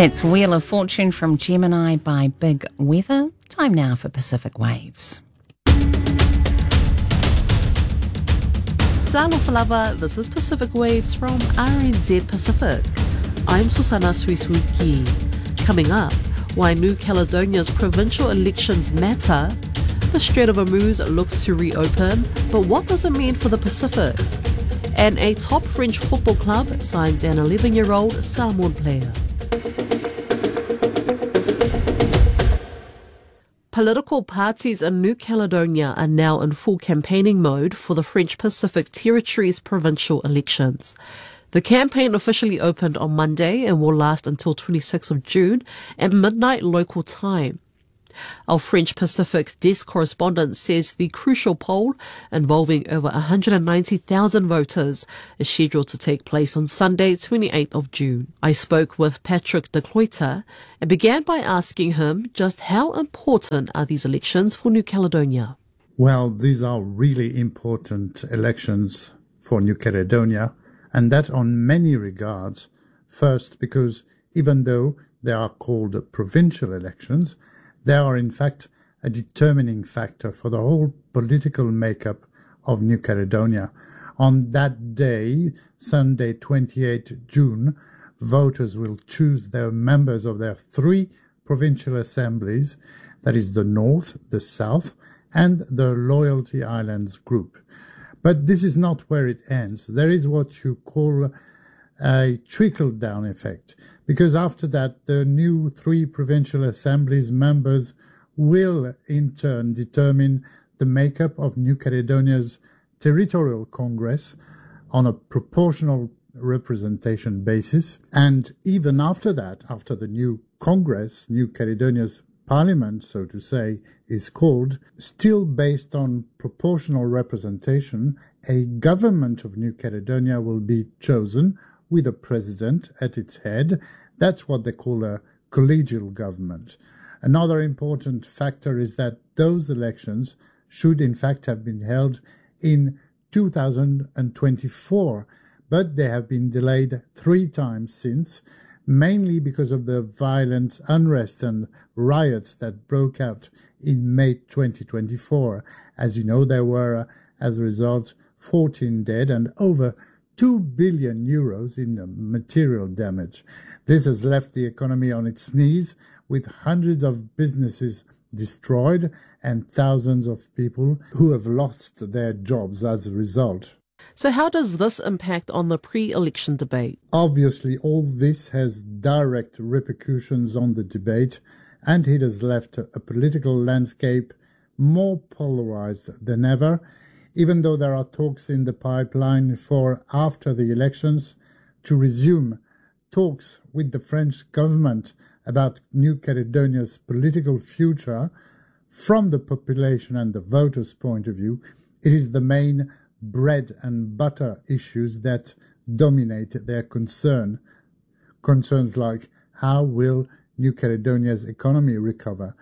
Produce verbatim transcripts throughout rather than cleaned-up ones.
That's Wheel of Fortune from Gemini by Big Weather. Time now for Pacific Waves. Aloha lava, this is Pacific Waves from R N Z Pacific. I'm Susana Suisuki. Coming up, why New Caledonia's provincial elections matter, the Strait of Hormuz looks to reopen, but what does it mean for the Pacific? And a top French football club signs an eleven-year-old Samoan player. Political parties in New Caledonia are now in full campaigning mode for the French Pacific Territories provincial elections. The campaign officially opened on Monday and will last until twenty-sixth of June at midnight local time. Our French Pacific desk correspondent says the crucial poll, involving over one hundred ninety thousand voters, is scheduled to take place on Sunday, twenty-eighth of June. I spoke with Patrick de Cloyter and began by asking him just how important are these elections for New Caledonia? Well, these are really important elections for New Caledonia, and that on many regards. First, because even though they are called provincial elections, they are in fact a determining factor for the whole political makeup of New Caledonia. On that day, Sunday, twenty-eighth of June, voters will choose their members of their three provincial assemblies, that is the North, the South, and the Loyalty Islands group. But this is not where it ends. There is what you call a trickle-down effect, because after that, the new three provincial assemblies members will in turn determine the makeup of New Caledonia's territorial congress on a proportional representation basis. And even after that, after the new congress, New Caledonia's parliament, so to say, is called, still based on proportional representation, a government of New Caledonia will be chosen with a president at its head. That's what they call a collegial government. Another important factor is that those elections should in fact have been held in two thousand twenty-four, but they have been delayed three times since, mainly because of the violent unrest and riots that broke out in May twenty twenty-four. As you know, there were, as a result, fourteen dead and over two billion euros in material damage. This has left the economy on its knees, with hundreds of businesses destroyed and thousands of people who have lost their jobs as a result. So how does this impact on the pre-election debate? Obviously, all this has direct repercussions on the debate, and it has left a political landscape more polarized than ever, even though there are talks in the pipeline for, after the elections, to resume talks with the French government about New Caledonia's political future. From the population and the voters' point of view, it is the main bread and butter issues that dominate their concern. Concerns like how will New Caledonia's economy recover?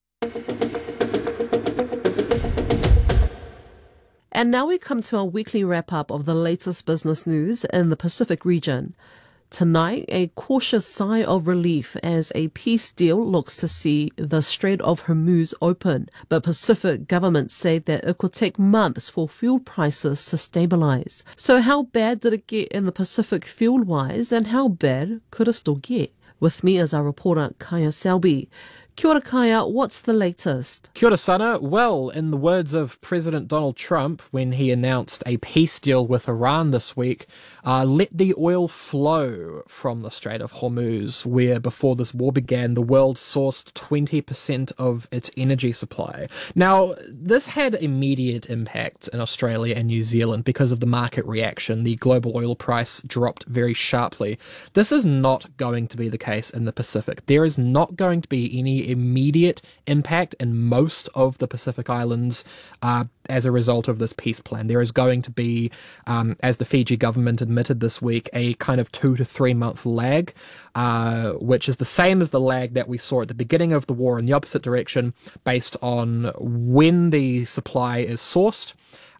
And now we come to our weekly wrap-up of the latest business news in the Pacific region. Tonight, a cautious sigh of relief as a peace deal looks to see the Strait of Hormuz open, but Pacific governments say that it could take months for fuel prices to stabilize. So how bad did it get in the Pacific fuel-wise, and how bad could it still get? With me is our reporter Kaya Selby. Kia ora, Kaya, what's the latest? Kia ora, Sana. Well, in the words of President Donald Trump when he announced a peace deal with Iran this week, uh, let the oil flow from the Strait of Hormuz, where before this war began, the world sourced twenty percent of its energy supply. Now, this had immediate impact in Australia and New Zealand because of the market reaction. The global oil price dropped very sharply. This is not going to be the case in the Pacific. There is not going to be any immediate impact in most of the Pacific Islands uh, as a result of this peace plan. There is going to be, um, as the Fiji government admitted this week, a kind of two to three month lag, uh, which is the same as the lag that we saw at the beginning of the war in the opposite direction, based on when the supply is sourced,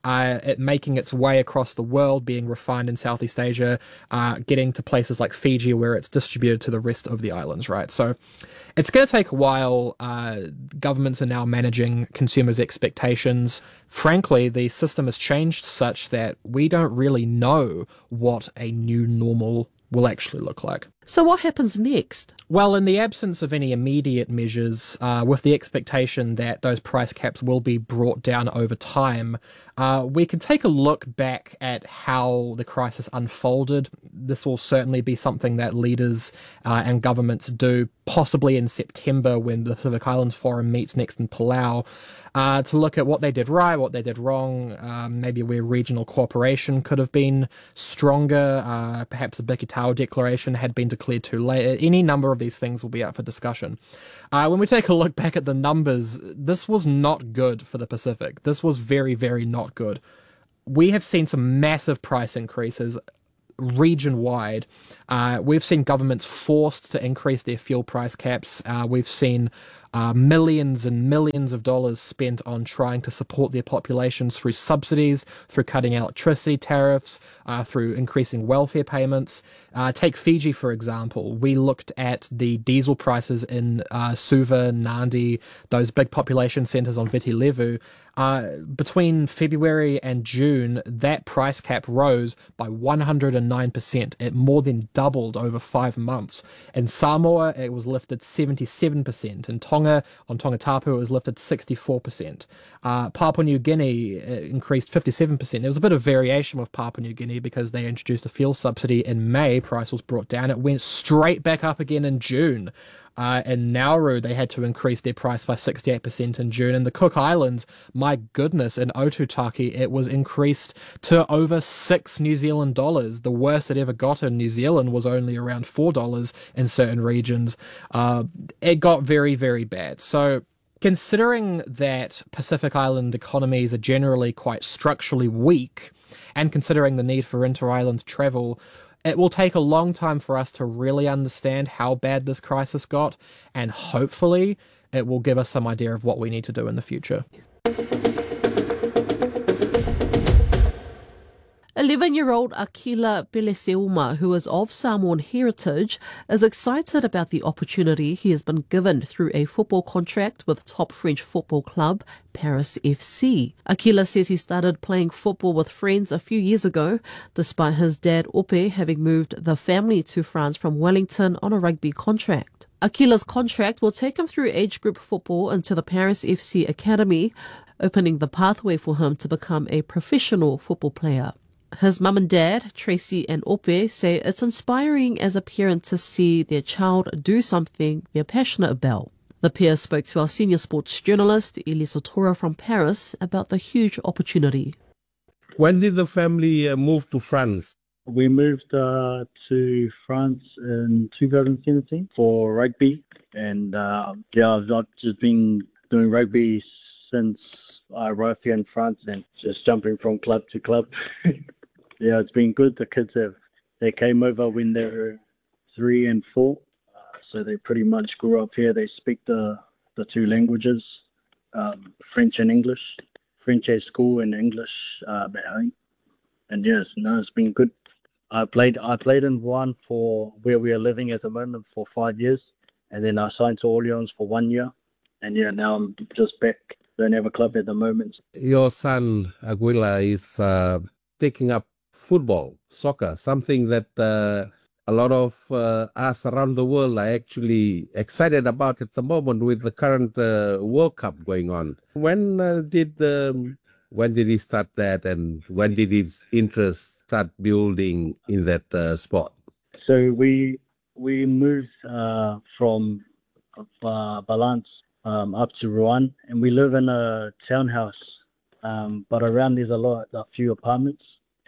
uh, it making its way across the world, being refined in Southeast Asia, uh, getting to places like Fiji where it's distributed to the rest of the islands, right? So it's going to take a while. Uh, governments are now managing consumers' expectations. Frankly, the system has changed such that we don't really know what a new normal will actually look like. So what happens next? Well, in the absence of any immediate measures, uh, with the expectation that those price caps will be brought down over time, uh, we can take a look back at how the crisis unfolded. This will certainly be something that leaders uh, and governments do, possibly in September when the Pacific Islands Forum meets next in Palau, uh, to look at what they did right, what they did wrong, um, maybe where regional cooperation could have been stronger, uh, perhaps the Bikitao Declaration had been declared too late. Any number of these things will be up for discussion. Uh, when we take a look back at the numbers, this was not good for the Pacific. This was very, very not good. We have seen some massive price increases region-wide. Uh, we've seen governments forced to increase their fuel price caps. Uh, we've seen uh, millions and millions of dollars spent on trying to support their populations through subsidies, through cutting electricity tariffs, uh, through increasing welfare payments. Uh, take Fiji, for example. We looked at the diesel prices in uh, Suva, Nadi, those big population centres on Viti Levu. Uh, between February and June, that price cap rose by one hundred nine percent. It more than doubled over five months. In Samoa, it was lifted seventy-seven percent. In Tonga, on Tongatapu, it was lifted sixty-four percent. Uh, Papua New Guinea uh, increased fifty-seven percent. There was a bit of variation with Papua New Guinea because they introduced a fuel subsidy in May. Price was brought down. It went straight back up again in June. Uh, in Nauru, they had to increase their price by sixty-eight percent in June. In the Cook Islands, my goodness, in Otutaki, it was increased to over six New Zealand dollars. The worst it ever got in New Zealand was only around four dollars in certain regions. Uh, it got very, very bad. So considering that Pacific Island economies are generally quite structurally weak, and considering the need for inter-island travel, it will take a long time for us to really understand how bad this crisis got, and hopefully it will give us some idea of what we need to do in the future. eleven-year-old Akila Peleseuma, who is of Samoan heritage, is excited about the opportunity he has been given through a football contract with top French football club Paris F C. Akila says he started playing football with friends a few years ago, despite his dad Ope having moved the family to France from Wellington on a rugby contract. Akila's contract will take him through age group football into the Paris F C Academy, opening the pathway for him to become a professional football player. His mum and dad, Tracy and Ope, say it's inspiring as a parent to see their child do something they're passionate about. The pair spoke to our senior sports journalist, Elisa Tora from Paris, about the huge opportunity. When did the family uh, move to France? We moved uh, to France in two thousand seventeen for rugby, and uh, yeah, I've just been doing rugby since I arrived here in France and just jumping from club to club. Yeah, it's been good. The kids have, they came over when they were three and four, uh, so they pretty much grew up here. They speak the, the two languages, um, French and English. French at school and English uh, at home. And yes, no, it's been good. I played I played in one for where we are living at the moment for five years, and then I signed to Orleans for one year, and yeah, now I'm just back. Don't have a club at the moment. Your son Aguila is uh, taking up football, soccer, something that uh, a lot of uh, us around the world are actually excited about at the moment with the current uh, World Cup going on. When uh, did um, when did he start that, and when did his interest start building in that uh, sport? So we we moved uh, from uh, Balance um, up to Rouen, and we live in a townhouse, um, but around there's a lot, a few apartments.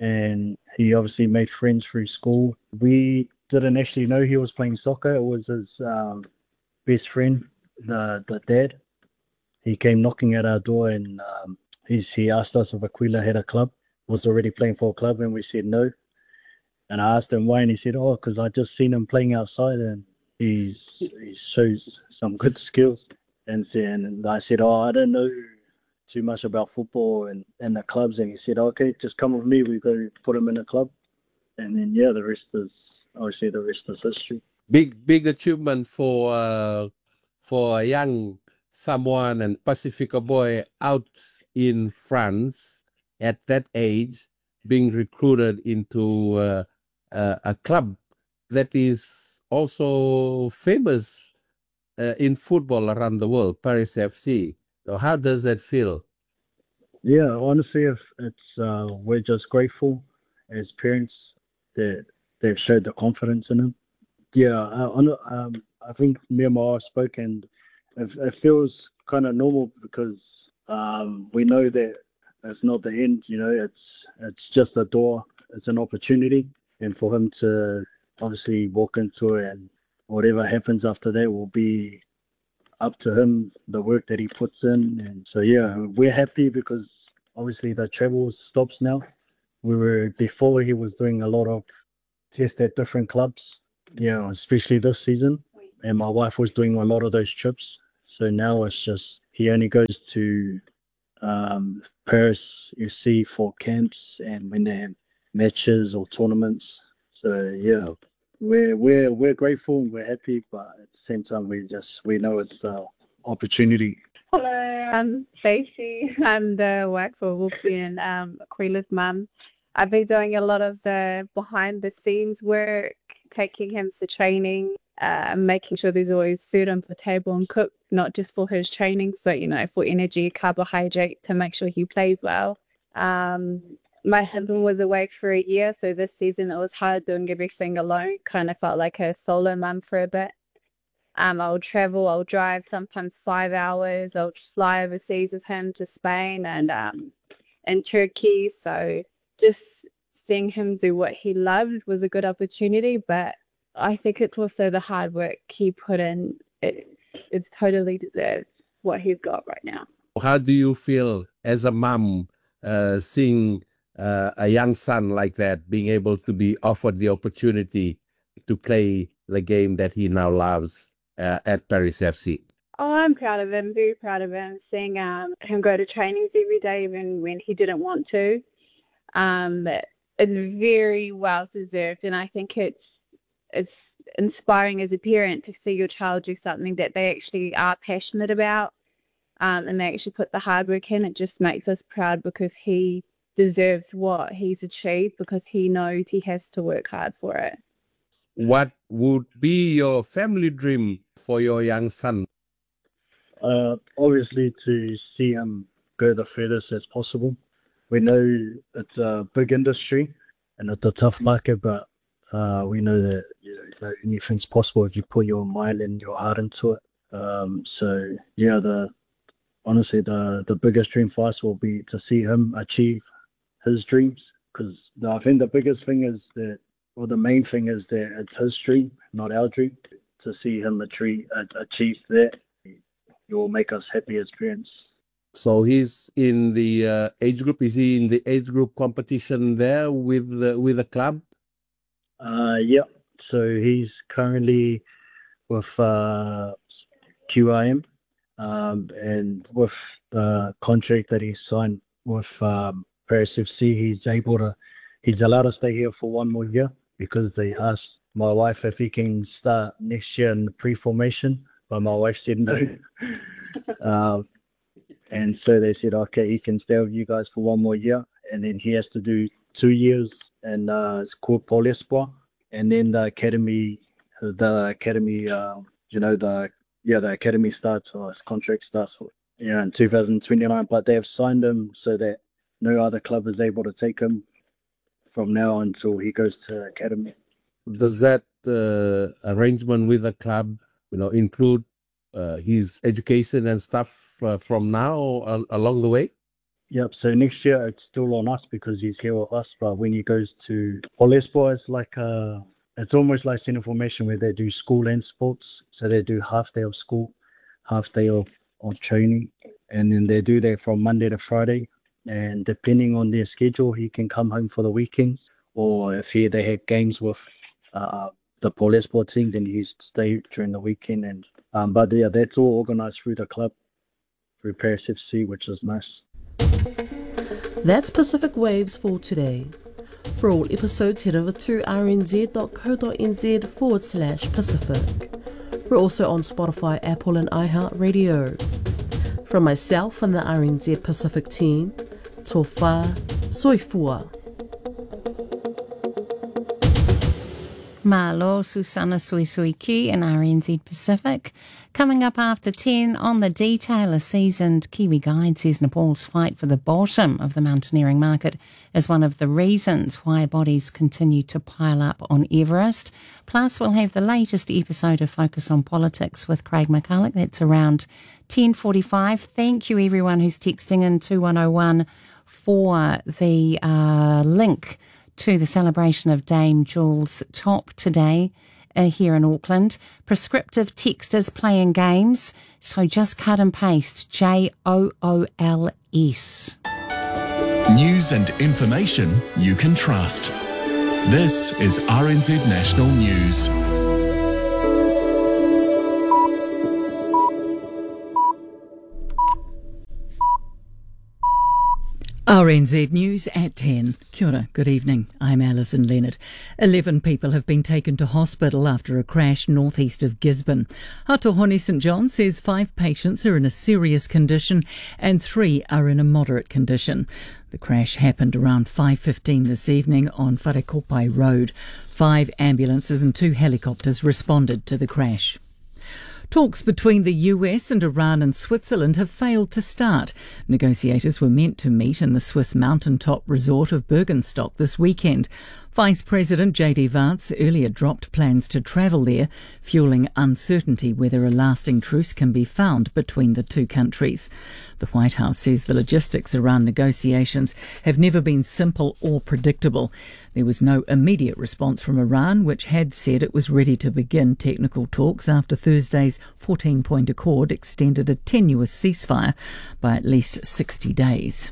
And he obviously made friends through school. We didn't actually know he was playing soccer. It was his um, best friend, the the dad. He came knocking at our door, and um, he, he asked us if Aquila had a club, was already playing for a club, and we said no. And I asked him why, and he said, oh, because I just seen him playing outside, and he's, he shows some good skills. And, and I said, oh, I don't know too much about football and, and the clubs, and he said, okay, just come with me. We go put him in a club, and then yeah, the rest is obviously the rest is history. Big big achievement for uh, for a young someone and Pacifica boy out in France at that age, being recruited into uh, uh, a club that is also famous uh, in football around the world, Paris F C. So how does that feel? Yeah, honestly, if it's uh, we're just grateful as parents that they've showed the confidence in him. Yeah, I, I know, um, I think me and my wife spoke, and it, it feels kind of normal because um, we know that it's not the end. You know, it's it's just a door. It's an opportunity, and for him to obviously walk into it, and whatever happens after that will be up to him, the work that he puts in. And so yeah, we're happy because obviously the travel stops now. We were before he was doing a lot of tests at different clubs, yeah, especially this season, and my wife was doing a lot of those trips. So now it's just he only goes to um, Paris, you see, for camps and when they have matches or tournaments. So yeah, we're we're we're grateful and we're happy, but at the same time, we just we know it's an opportunity. Hello, I'm Stacey. I'm the work for Wolfie and um, Aquila's mum. I've been doing a lot of the behind the scenes work, taking him to training, uh, making sure there's always food on the table and cooked, not just for his training, so, you know, for energy, carbohydrate, to make sure he plays well. Um, my husband was away for a year, so this season it was hard doing everything alone. Kind of felt like a solo mum for a bit. Um, I'll travel, I'll drive sometimes five hours. I'll fly overseas with him to Spain and um, and Turkey. So just seeing him do what he loved was a good opportunity. But I think it's also the hard work he put in. It, it's totally deserved what he's got right now. How do you feel as a mom uh, seeing uh, a young son like that being able to be offered the opportunity to play the game that he now loves uh, at Paris F C? Oh, I'm proud of him, very proud of him, seeing um, him go to trainings every day even when he didn't want to. Um, it's very well deserved, and I think it's it's inspiring as a parent to see your child do something that they actually are passionate about, um, and they actually put the hard work in. It just makes us proud because he deserves what he's achieved, because he knows he has to work hard for it. What would be your family dream for your young son? Uh, obviously, to see him go the furthest as possible. We know it's a big industry and it's a tough market, but uh, we know that, you know, that anything's possible if you put your mind and your heart into it. Um, so yeah, the honestly the the biggest dream for us will be to see him achieve his dreams, because I think the biggest thing is that, or the main thing is that it's his dream, not our dream. To see him achieve achieve that, it will make us happy as parents. So he's in the uh, age group. Is he in the age group competition there with the, with the club? Uh, yeah. So he's currently with uh, Q I M, um, and with the contract that he signed with um, Paris F C, he's able to, he's allowed to stay here for one more year because they asked my wife if he can start next year in the pre-formation, but my wife said no. um, And so they said, okay, he can stay with you guys for one more year. And then he has to do two years and uh, it's called Pôle Espoir. And then the academy, the academy, uh, you know, the, yeah, the academy starts, or his contract starts, yeah, in two thousand twenty-nine. But they have signed him so that no other club is able to take him from now until he goes to academy. Does that uh, arrangement with the club, you know, include uh, his education and stuff Uh, from now uh, along the way? Yep. So next year it's still on us because he's here with us. But when he goes to Pôle Espoir, it's like uh, it's almost like Centre Formation where they do school and sports. So they do half day of school, half day of, of training, and then they do that from Monday to Friday. And depending on their schedule, he can come home for the weekend, or if he they had games with uh, the Pôle Espoir team, then he's stay during the weekend. And um, but yeah, that's all organised through the club. repair safety, which is nice. That's Pacific Waves for today. For all episodes, head over to rnz.co.nz forward slash Pacific. We're also on Spotify, Apple and iHeartRadio. From myself and the R N Z Pacific team, Tofa Soifua. Malo, Susana Suisuiki in R N Z Pacific. Coming up after ten on The Detail, a seasoned Kiwi guide says Nepal's fight for the bottom of the mountaineering market is one of the reasons why bodies continue to pile up on Everest. Plus, we'll have the latest episode of Focus on Politics with Craig McCulloch. That's around ten forty-five. Thank you everyone who's texting in two one oh one for the uh, link to the celebration of Dame Jules Top today uh, here in Auckland. Prescriptive texters playing games, so just cut and paste J O O L S. News and information you can trust. This is R N Z National News. R N Z News at ten. Kia ora, good evening. I'm Alison Leonard. Eleven people have been taken to hospital after a crash northeast of Gisborne. Hatohone St John says five patients are in a serious condition and three are in a moderate condition. The crash happened around five fifteen this evening on Wharekopai Road. Five ambulances and two helicopters responded to the crash. Talks between the U S and Iran and Switzerland have failed to start. Negotiators were meant to meet in the Swiss mountaintop resort of Bergenstock this weekend. Vice President J D Vance earlier dropped plans to travel there, fueling uncertainty whether a lasting truce can be found between the two countries. The White House says the logistics around negotiations have never been simple or predictable. There was no immediate response from Iran, which had said it was ready to begin technical talks after Thursday's fourteen-point accord extended a tenuous ceasefire by at least sixty days.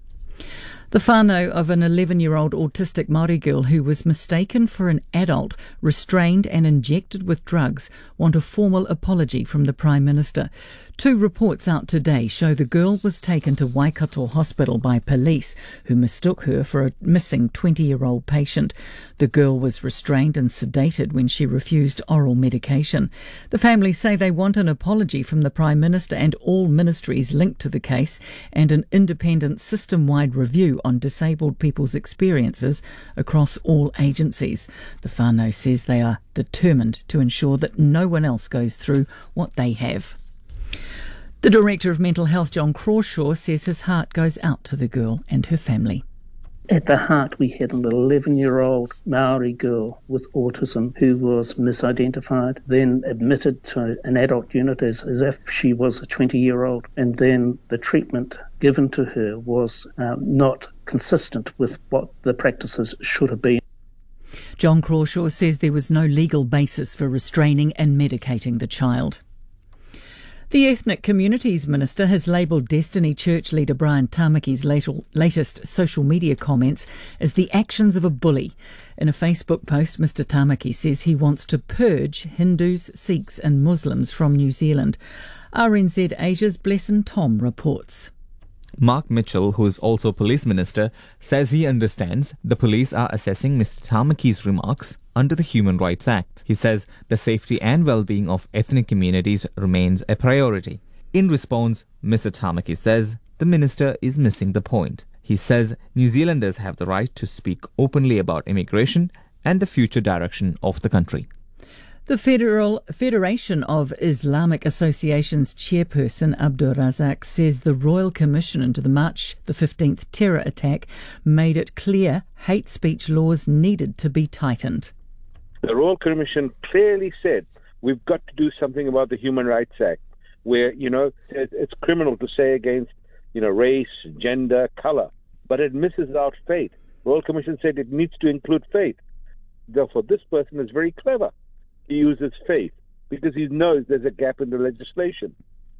The whānau of an eleven-year-old autistic Māori girl who was mistaken for an adult, restrained and injected with drugs, want a formal apology from the Prime Minister. Two reports out today show the girl was taken to Waikato Hospital by police, who mistook her for a missing twenty-year-old patient. The girl was restrained and sedated when she refused oral medication. The family say they want an apology from the Prime Minister and all ministries linked to the case, and an independent system-wide review on disabled people's experiences across all agencies. The whānau says they are determined to ensure that no one else goes through what they have. The Director of Mental Health, John Crawshaw, says his heart goes out to the girl and her family. At the heart, we had an eleven-year-old Maori girl with autism who was misidentified, then admitted to an adult unit as, as if she was a twenty-year-old, and then the treatment given to her was um, not consistent with what the practices should have been. John Crawshaw says there was no legal basis for restraining and medicating the child. The Ethnic Communities Minister has labelled Destiny Church leader Brian Tamaki's latest social media comments as the actions of a bully. In a Facebook post, Mr Tamaki says he wants to purge Hindus, Sikhs and Muslims from New Zealand. R N Z Asia's Blesson Tom reports. Mark Mitchell, who is also Police Minister, says he understands the police are assessing Mr Tamaki's remarks under the Human Rights Act. He says the safety and well-being of ethnic communities remains a priority. In response, Mister Tamaki says the minister is missing the point. He says New Zealanders have the right to speak openly about immigration and the future direction of the country. The Federal Federation of Islamic Associations chairperson Abdur Razak says the Royal Commission into the March the fifteenth terror attack made it clear hate speech laws needed to be tightened. The Royal Commission clearly said we've got to do something about the Human Rights Act, where, you know, it's criminal to say against, you know, race, gender, colour, but it misses out faith. The Royal Commission said it needs to include faith. Therefore, this person is very clever. He uses faith because he knows there's a gap in the legislation.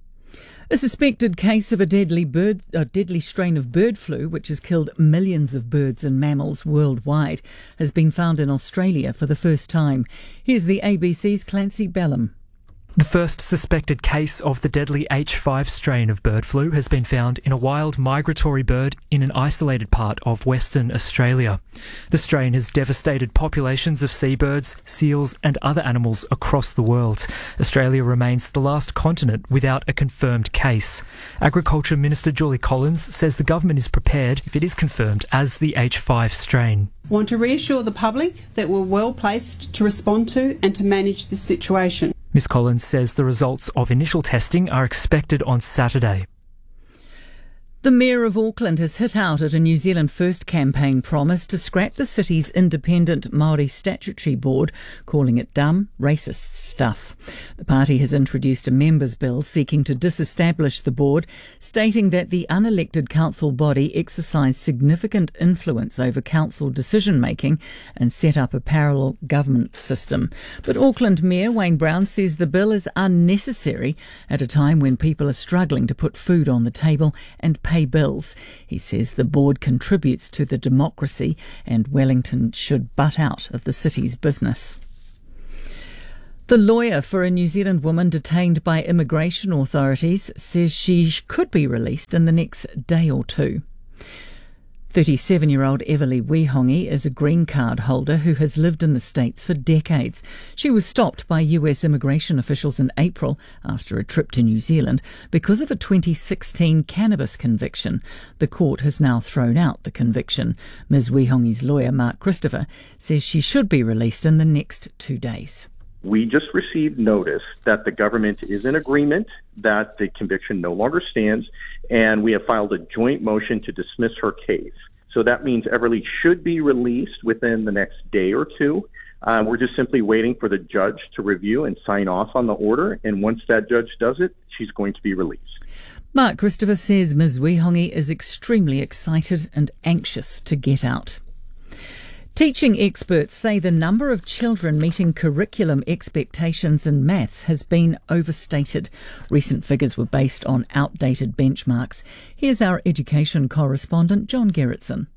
A suspected case of a deadly bird, a deadly strain of bird flu, which has killed millions of birds and mammals worldwide, has been found in Australia for the first time. Here's the A B C's Clancy Bellum. The first suspected case of the deadly H five strain of bird flu has been found in a wild migratory bird in an isolated part of Western Australia. The strain has devastated populations of seabirds, seals and other animals across the world. Australia remains the last continent without a confirmed case. Agriculture Minister Julie Collins says the government is prepared if it is confirmed as the H five strain. I want to reassure the public that we're well placed to respond to and to manage this situation. Miz Collins says the results of initial testing are expected on Saturday. The Mayor of Auckland has hit out at a New Zealand First campaign promise to scrap the city's independent Māori statutory board, calling it dumb, racist stuff. The party has introduced a members' bill seeking to disestablish the board, stating that the unelected council body exercise significant influence over council decision-making and set up a parallel government system. But Auckland Mayor Wayne Brown says the bill is unnecessary at a time when people are struggling to put food on the table and pay bills. He says the board contributes to the democracy and Wellington should butt out of the city's business. The lawyer for a New Zealand woman detained by immigration authorities says she could be released in the next day or two. thirty-seven-year-old Everly Wihongi is a green card holder who has lived in the States for decades. She was stopped by U S immigration officials in April after a trip to New Zealand because of a twenty sixteen cannabis conviction. The court has now thrown out the conviction. Miz Wihongi's lawyer, Mark Christopher, says she should be released in the next two days. We just received notice that the government is in agreement that the conviction no longer stands, and we have filed a joint motion to dismiss her case. So that means Everly should be released within the next day or two. Uh, we're just simply waiting for the judge to review and sign off on the order, and once that judge does it, she's going to be released. Mark Christopher says Miz Wihongi is extremely excited and anxious to get out. Teaching experts say the number of children meeting curriculum expectations in maths has been overstated. Recent figures were based on outdated benchmarks. Here's our education correspondent, John Gerritsen.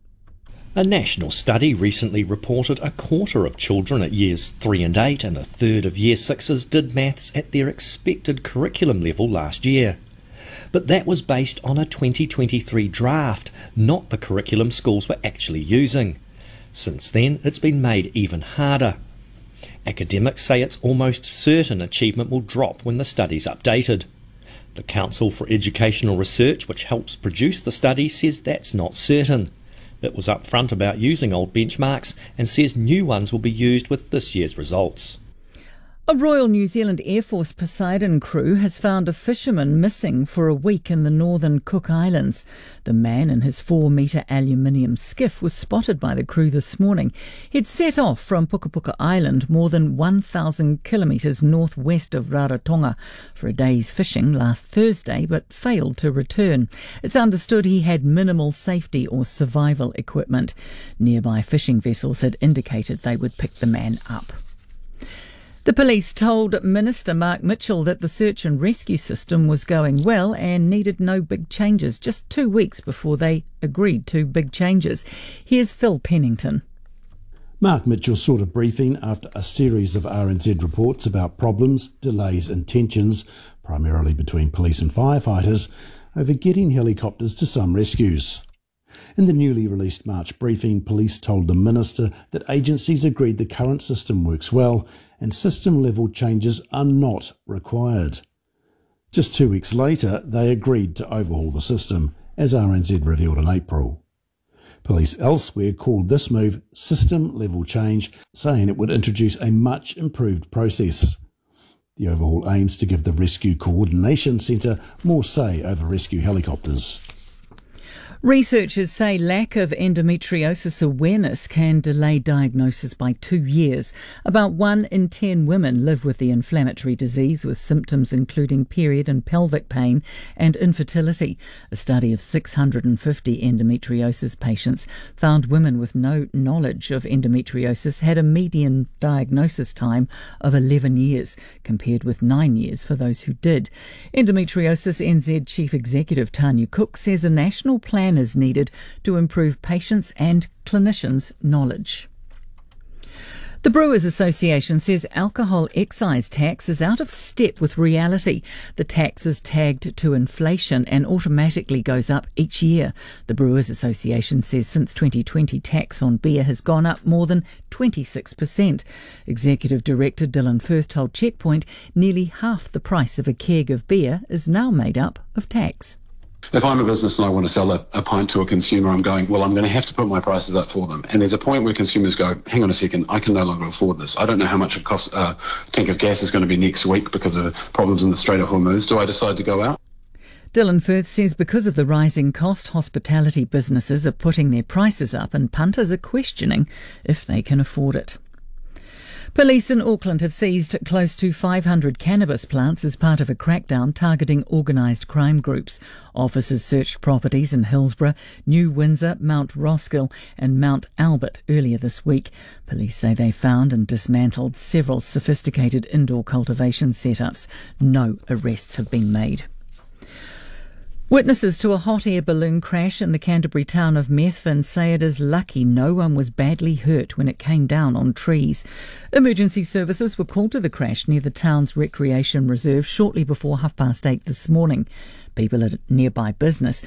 A national study recently reported a quarter of children at years three and eight and a third of year sixes did maths at their expected curriculum level last year. But that was based on a twenty twenty-three draft, not the curriculum schools were actually using. Since then, it's been made even harder. Academics say it's almost certain achievement will drop when the study's updated. The Council for Educational Research, which helps produce the study, says that's not certain. It was upfront about using old benchmarks and says new ones will be used with this year's results. A Royal New Zealand Air Force Poseidon crew has found a fisherman missing for a week in the northern Cook Islands. The man in his four-metre aluminium skiff was spotted by the crew this morning. He'd set off from Pukapuka Island, more than one thousand kilometres northwest of Rarotonga, for a day's fishing last Thursday, but failed to return. It's understood he had minimal safety or survival equipment. Nearby fishing vessels had indicated they would pick the man up. The police told Minister Mark Mitchell that the search and rescue system was going well and needed no big changes, just two weeks before they agreed to big changes. Here's Phil Pennington. Mark Mitchell sought a briefing after a series of R N Z reports about problems, delays and tensions, primarily between police and firefighters, over getting helicopters to some rescues. In the newly released March briefing, police told the Minister that agencies agreed the current system works well and system-level changes are not required. Just two weeks later, they agreed to overhaul the system, as R N Z revealed in April. Police elsewhere called this move system-level change, saying it would introduce a much improved process. The overhaul aims to give the Rescue Coordination Centre more say over rescue helicopters. Researchers say lack of endometriosis awareness can delay diagnosis by two years. About one in ten women live with the inflammatory disease, with symptoms including period and pelvic pain and infertility. A study of six hundred fifty endometriosis patients found women with no knowledge of endometriosis had a median diagnosis time of eleven years, compared with nine years for those who did. Endometriosis N Z Chief Executive Tanya Cook says a national plan is needed to improve patients' and clinicians' knowledge. The Brewers Association says alcohol excise tax is out of step with reality. The tax is tagged to inflation and automatically goes up each year. The Brewers Association says since twenty twenty, tax on beer has gone up more than twenty-six percent. Executive Director Dylan Firth told Checkpoint nearly half the price of a keg of beer is now made up of tax. If I'm a business and I want to sell a, a pint to a consumer, I'm going, well, I'm going to have to put my prices up for them. And there's a point where consumers go, hang on a second, I can no longer afford this. I don't know how much a cost, uh, tank of gas is going to be next week because of problems in the Strait of Hormuz. Do I decide to go out? Dylan Firth says because of the rising cost, hospitality businesses are putting their prices up and punters are questioning if they can afford it. Police in Auckland have seized close to five hundred cannabis plants as part of a crackdown targeting organised crime groups. Officers searched properties in Hillsborough, New Windsor, Mount Roskill and Mount Albert earlier this week. Police say they found and dismantled several sophisticated indoor cultivation setups. No arrests have been made. Witnesses to a hot air balloon crash in the Canterbury town of Methven say it is lucky no one was badly hurt when it came down on trees. Emergency services were called to the crash near the town's recreation reserve shortly before half past eight this morning. People at a nearby business